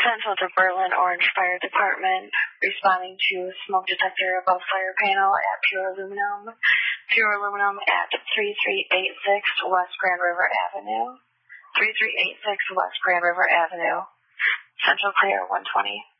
Central to Berlin Orange Fire Department, responding to smoke detector above fire panel at Pure Aluminum. Pure Aluminum at 3386 West Grand River Avenue. 3386 West Grand River Avenue. Central clear 120.